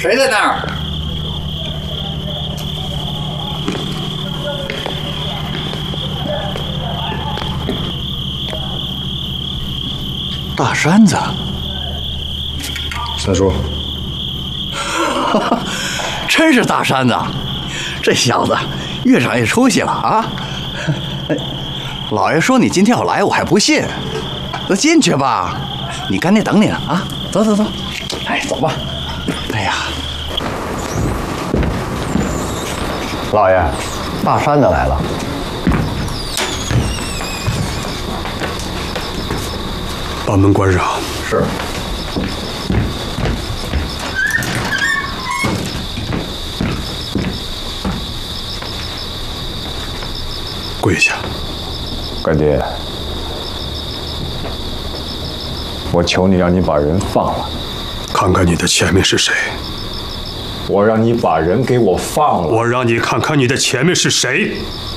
谁在那儿？大山子， 三叔， 真是大山子，这小子越长越出息了啊！老爷说你今天要来，我还不信。都进去吧，你干爹等你呢啊！走走走，哎，走吧。哎呀， 老爷，大山子来了。 把门关上。 是。 跪下。 干爹，我求你，让你把人放了。 看看你的前面是谁。 我让你把人给我放了。 我让你看看你的前面是谁。